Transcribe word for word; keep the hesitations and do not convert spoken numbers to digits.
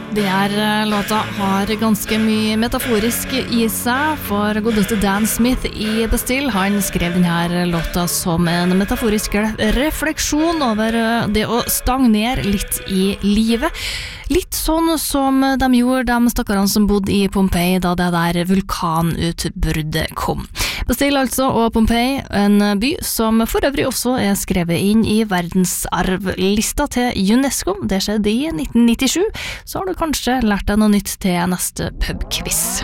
Det her eh, låta har ganske mye metaforisk i seg, for godeste Dan Smith i Bastille, han skrev denne låta som en metaforisk refleksjon over eh, det å stagnere litt i livet. Litt sånn som de gjorde, de stakkarene som bodde i Pompeii da det der vulkanutbruddet kom. Bastille altså, og Pompeii, en by som for øvrig også er skrevet inn i verdensarvlista til UNESCO. Det skjedde i nitten nittisju, så har du kanskje lært deg noe nytt til neste pubquiz.